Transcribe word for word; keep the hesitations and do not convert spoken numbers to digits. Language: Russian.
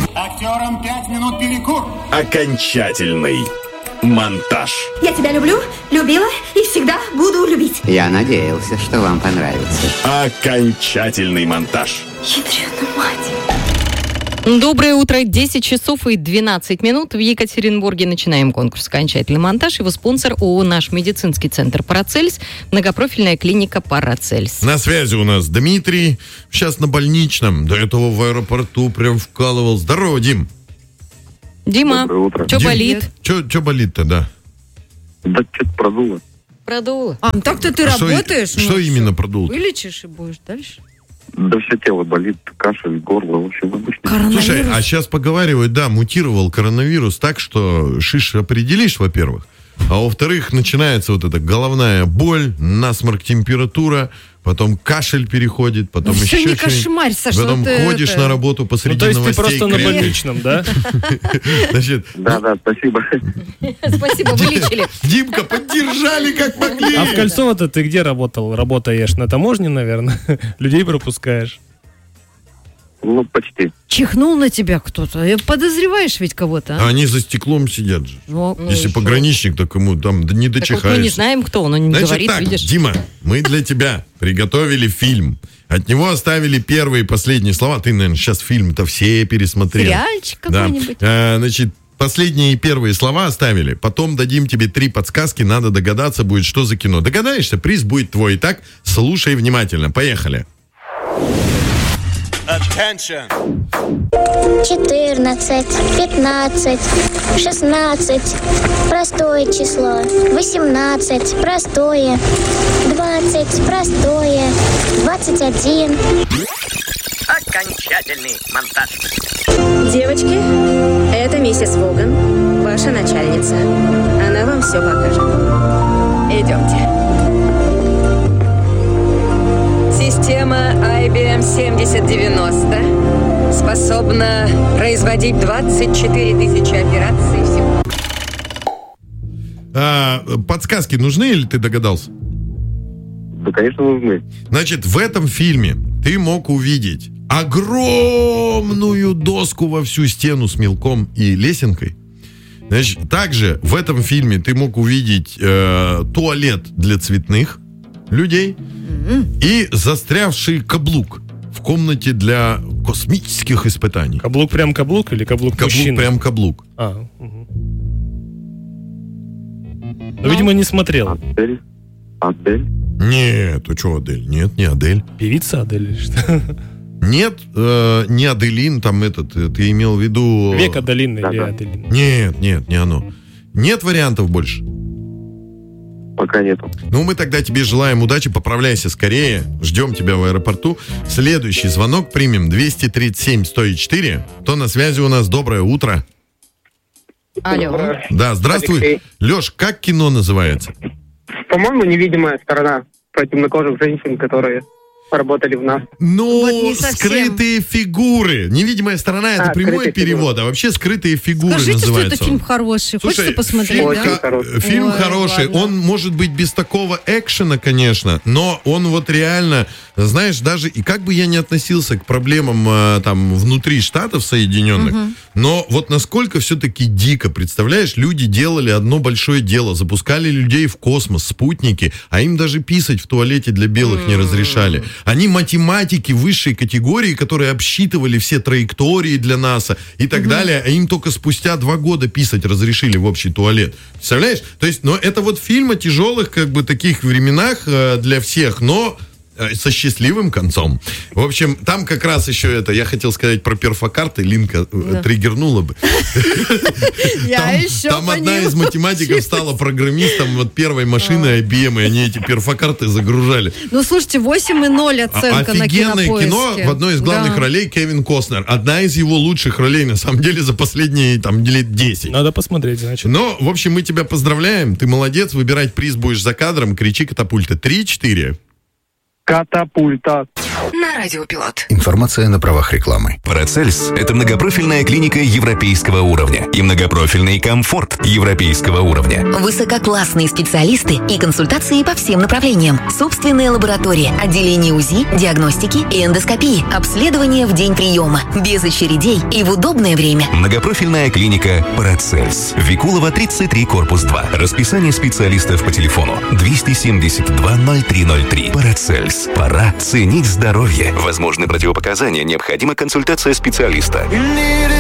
Актерам пять минут перекур. Окончательный монтаж. Я тебя люблю, любила и всегда буду любить. Я надеялся, что вам понравится. Окончательный монтаж. Ядрёна мать. Доброе утро, десять часов и двенадцать минут. В Екатеринбурге начинаем конкурс «Окончательный монтаж». Его спонсор ООО «Наш медицинский центр Парацельс», многопрофильная клиника Парацельс. На связи у нас Дмитрий. Сейчас на больничном. До этого в аэропорту прям вкалывал. Здорово, Дим. Дима, что болит? Что болит-то, да? Да что-то продуло. Продуло. А, ну так-то ты А что- работаешь? что ну, именно всё. продуло? Вылечишь и будешь дальше. Да все тело болит, кашель, горло, в общем, обычно. Коронавирус. Слушай, а сейчас поговаривают, да, мутировал коронавирус так, что шиш определишь, во-первых, а во-вторых, начинается вот эта головная боль, насморк, температура, потом кашель переходит, потом Ну, еще всё не что-нибудь. кошмарь, Саша, Потом вот ходишь это- на работу посреди Ну, то есть ты новостей. просто на крепкий. больничном, да? Значит, Да, да, спасибо. Спасибо, вылечили. Димка, поддержали как могли. А в Кольцово-то ты где работал? Работаешь на таможне, наверное? Людей пропускаешь. Ну, почти. Чихнул на тебя кто-то. Э, Подозреваешь ведь кого-то, А а? они за стеклом сидят же. Ну, Если пограничник, так ему там не Так вот дочихаешься. мы не знаем, кто он, он не Значит говорит, так, видишь. Дима, мы для тебя приготовили фильм. От него оставили первые и последние слова. Ты, наверное, сейчас фильм-то все пересмотрел. Сериальчик Да. какой-нибудь. А, значит, последние и первые слова оставили. Потом дадим тебе три подсказки. Надо догадаться будет, что за кино. Догадаешься, приз будет твой. Итак, слушай внимательно. Поехали. четырнадцать, пятнадцать, шестнадцать, простое число, восемнадцать, простое, двадцать, простое, двадцать один. Окончательный монтаж. Девочки, это миссис Воган, ваша начальница. Она вам все покажет. Идемте. Система ай би эм семьдесят девяносто способна производить двадцать четыре тысячи операций в секунду. А, подсказки нужны или ты догадался? Да, конечно, нужны. Значит, в этом фильме ты мог увидеть огромную доску во всю стену с мелком и лесенкой. Значит, также в этом фильме ты мог увидеть э, туалет для цветных людей и застрявший каблук в комнате для космических испытаний. Каблук прям каблук или каблук, Каблук мужчины? прям каблук. А, угу. Ну, видимо, не смотрел. Адель? Адель? Нет, ты что, Адель? Нет, не Адель. Певица Адель или что? Нет, э, не Аделин, там этот, э, ты имел в виду... Век Аделин или Да-да. Аделин? Нет, нет, не оно. Нет вариантов больше. Пока нету. Ну, мы тогда тебе желаем удачи, поправляйся скорее. Ждем тебя в аэропорту. Следующий звонок примем двести тридцать семь сто четыре. Кто на связи у нас? Доброе утро. Алло. Да, здравствуй. Алексей. Леш, как кино называется? По-моему, невидимая сторона про темнокожих женщин, которые работали в нас. Ну, Вот не совсем. скрытые фигуры. Невидимая сторона — это А, прямой скрытые перевод, а вообще скрытые фигуры Скажите, что называется. это фильм хороший. Слушай, Хочется посмотреть, фильм, да? Очень ха- хороший. фильм Ой, хороший. ладно. Он может быть без такого экшена, конечно, но он вот реально, знаешь, даже и как бы я не относился к проблемам э, там внутри Штатов Соединенных, но вот насколько все-таки дико, представляешь, люди делали одно большое дело, запускали людей в космос, спутники, а им даже писать в туалете для белых не разрешали. Они математики высшей категории, которые обсчитывали все траектории для НАСА и так далее, а им только спустя два года писать разрешили в общий туалет. Представляешь? То есть, но это вот фильм о тяжелых, как бы, таких временах э, для всех, но э, со счастливым концом. В общем, там как раз еще это, я хотел сказать про перфокарты, Линка э, триггернула бы. Я Там, еще там по одна ним из математиков училась. стала программистом вот первой машины ай би эм, и они эти перфокарты загружали. Ну, слушайте, восемь и ноль А- оценка на Офигенное Кинопоиске. кино, в одной из главных Да. ролей Кевин Костнер. Одна из его лучших ролей, на самом деле, за последние там лет десять. Надо посмотреть, значит. Но, в общем, мы тебя поздравляем. Ты молодец. Выбирать приз будешь за кадром. Кричи катапульта. Три-четыре. Катапульта. На радиопилот. Информация на правах рекламы. Парацельс – это многопрофильная клиника европейского уровня и многопрофильный комфорт европейского уровня. Высококлассные специалисты и консультации по всем направлениям. Собственная лаборатория, отделение УЗИ, диагностики и эндоскопии. Обследование в день приема. Без очередей и в удобное время. Многопрофильная клиника Парацельс. Викулова, тридцать три, корпус два. Расписание специалистов по телефону двести семьдесят два ноль три ноль три. Парацельс. Пора ценить здоровье. Возможны противопоказания, необходима консультация специалиста.